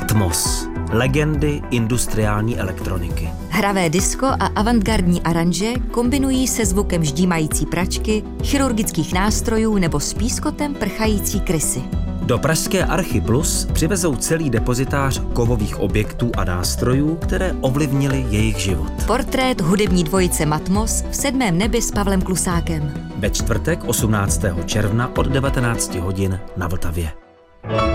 Matmos. Legendy industriální elektroniky. Hravé disko a avantgardní aranže kombinují se zvukem ždímající pračky, chirurgických nástrojů nebo s pískotem prchající krysy. Do pražské Archy Plus přivezou celý depozitář kovových objektů a nástrojů, které ovlivnily jejich život. Portrét hudební dvojice Matmos v 7. nebi s Pavlem Klusákem. Ve čtvrtek 18. června od 19 hodin na Vltavě.